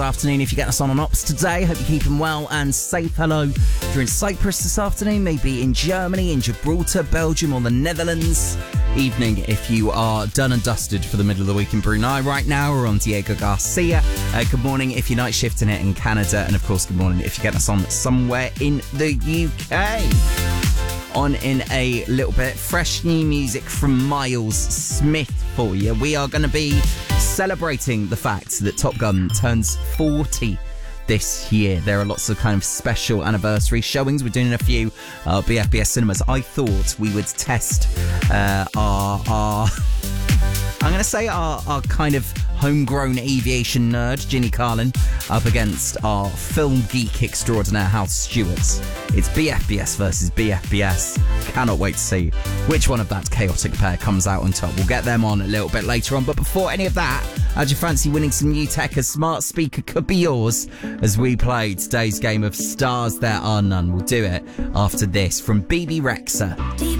afternoon if you get us on Ops today. Hope you're keeping well and safe. Hello. If you're in Cyprus this afternoon, maybe in Germany, in Gibraltar, Belgium or the Netherlands. Evening if you are done and dusted for the middle of the week in Brunei right now. We're on Diego Garcia. Good morning if you're night shifting it in Canada. And of course, good morning if you get us on somewhere in the UK. On in a little bit, fresh new music from Miles Smith for you. We are going to be celebrating the fact that Top Gun turns 40 this year. There are lots of kind of special anniversary showings. We're doing a few BFBS cinemas. I thought we would test our I'm going to say our kind of homegrown aviation nerd, Ginny Carlin, up against our film geek extraordinaire, House Stewarts. It's BFBS versus BFBS. Cannot wait to see which one of that chaotic pair comes out on top. We'll get them on a little bit later on. But before any of that, how'd you fancy winning some new tech? A smart speaker could be yours as we play today's game of Stars There Are None. We'll do it after this from BB Rexha.